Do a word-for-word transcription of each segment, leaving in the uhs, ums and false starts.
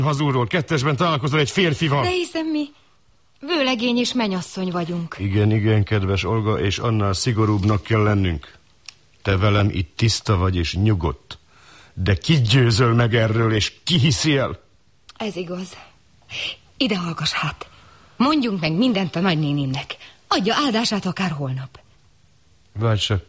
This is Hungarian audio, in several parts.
hazulról, kettesben találkozol egy férfival. De hiszem mi vőlegény és menyasszony vagyunk. Igen, igen, kedves Olga, és annál szigorúbbnak kell lennünk. Te velem itt tiszta vagy és nyugodt. De ki győzöl meg erről, és ki hiszi el? Ez igaz. Ide hallgass hát. Mondjunk meg mindent a nagynénimnek. Adja áldását akár holnap. Várj csak.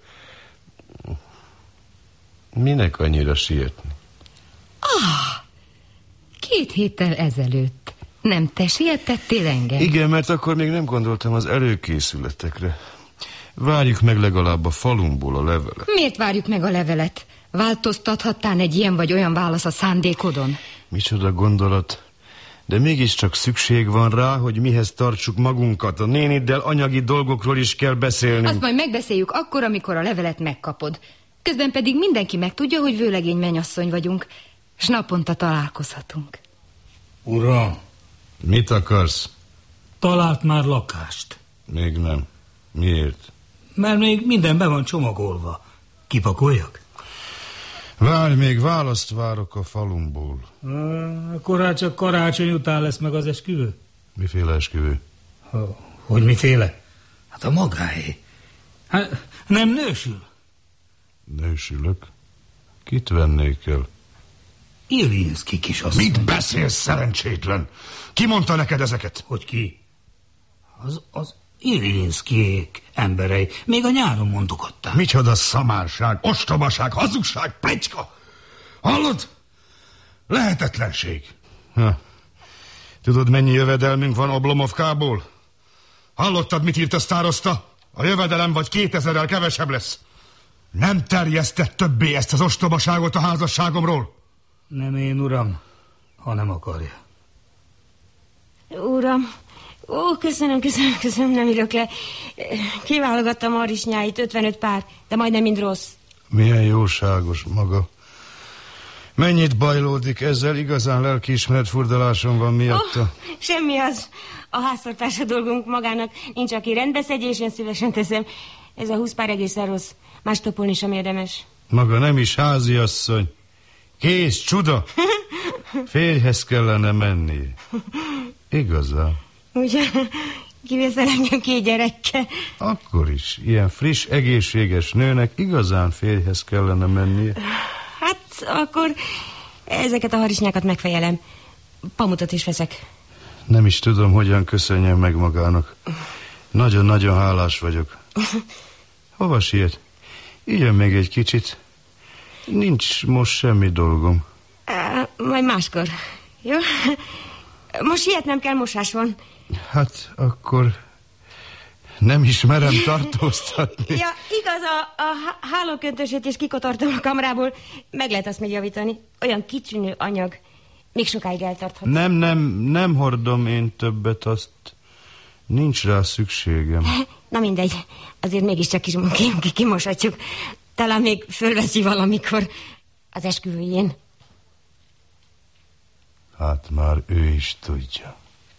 Minek annyira sietni? Ah, két héttel ezelőtt. Nem te sietettél engem? Igen, mert akkor még nem gondoltam az előkészületekre. Várjuk meg legalább a falumból a levelet. Miért várjuk meg a levelet? Változtathattán egy ilyen vagy olyan válasz a szándékodon? Micsoda gondolat. De mégiscsak szükség van rá, hogy mihez tartsuk magunkat. A néniddel anyagi dolgokról is kell beszélnünk. Azt majd megbeszéljük akkor, amikor a levelet megkapod. Közben pedig mindenki megtudja, hogy vőlegény menyasszony vagyunk, s naponta találkozhatunk. Uram! Mit akarsz? Talált már lakást? Még nem. Miért? Mert még minden be van csomagolva. Kipakoljak? Várj, még választ várok a falumból. Akkor hát csak karácsony után lesz meg az esküvő. Miféle esküvő? Hogy miféle? Hát a magáé. Hát nem nősül? Nősülök? Kit vennék el? Ilyenszki kisasszony. Mit beszélsz, szerencsétlen? Ki mondta neked ezeket? Hogy ki? Az, az Ilyenszkiék emberei. Még a nyáron mondogatták. Micsoda szamárság, ostobaság, hazugság, plecska! Hallod? Lehetetlenség. Ha. Tudod, mennyi jövedelmünk van Oblomovkából? Hallottad, mit írt a sztároszta? A jövedelem vagy kétezerrel kevesebb lesz. Nem terjesztett többé ezt az ostobaságot a házasságomról? Nem én, uram, ha nem akarja. Uram, ó, köszönöm, köszönöm, köszönöm, nem írok le. Kiválogattam a harisnyáit, ötvenöt pár, de majdnem mind rossz. Milyen jóságos maga. Mennyit bajlódik ezzel, igazán lelkiismeret furdalásom van miatta. Oh, semmi az. A háztartás a dolgunk magának, nincs aki rendbeszedje, és én szívesen teszem. Ez a húsz pár egészen rossz. Más topolni sem érdemes. Maga nem is háziasszony. Kész, csuda. Férjhez kellene menni. Igazán. Ugye, kivészel engem két gyerekkel. Akkor is, ilyen friss, egészséges nőnek igazán férjhez kellene mennie. Hát, akkor ezeket a harisnyákat megfejelem. Pamutot is veszek. Nem is tudom, hogyan köszönjem meg magának. Nagyon-nagyon hálás vagyok. Hova siet? Igyen még egy kicsit. Nincs most semmi dolgom. Á, majd máskor. Jó? Most sietnem kell, mosás van. Hát akkor nem is merem tartóztatni. Ja, igaz, a, a hálóköntösét is kikotortam a kamrából. Meg lehet azt még javítani. Olyan kicsinő anyag. Még sokáig eltarthat. Nem, nem, nem hordom én többet, azt nincs rá szükségem. Na mindegy, azért mégiscsak is kimoshatjuk. Talán még fölveszi valamikor az esküvőjén. Hát már ő is tudja.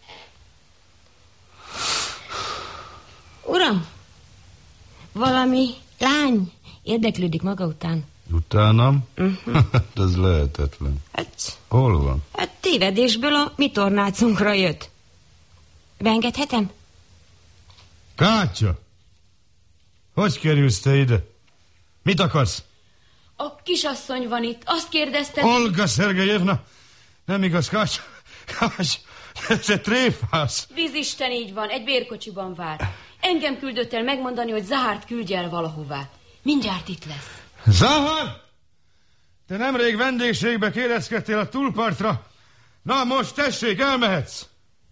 Uram, valami lány érdeklődik maga után. Utánam? Uh-huh. Hát ez lehetetlen. Hát, hol van? Hát tévedésből a mi tornácunkra jött. Beengedhetem? Kátya! Hogy kerülsz te ide? Mit akarsz? A kisasszony van itt, azt kérdezte... Olga Szergejevna! Nem igaz, Kátya? Kátya! Ez egy tréfász! Vízisten, így van, egy bérkocsiban vár. Engem küldött el megmondani, hogy Zahart küldje el valahová. Mindjárt itt lesz. Zahar! Te nemrég vendégségbe kéreckedtél a túlpartra. Na most tessék, elmehetsz!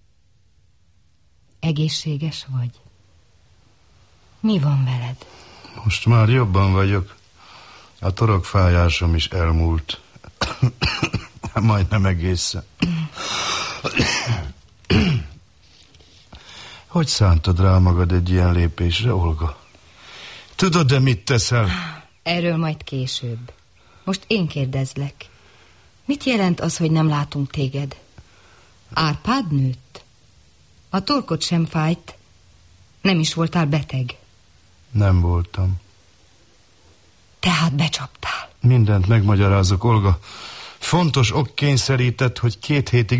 Egészséges vagy? Mi van veled? Most már jobban vagyok. A torokfájásom is elmúlt. Majdnem egészen. Hogy szántad rá magad egy ilyen lépésre, Olga? Tudod-e, mit teszel? Erről majd később. Most én kérdezlek. Mit jelent az, hogy nem látunk téged? Árpád nőtt? A torkod sem fájt? Nem is voltál beteg? Nem voltam. Tehát becsaptál. Mindent megmagyarázok, Olga. Fontos ok kényszerített, hogy két hétig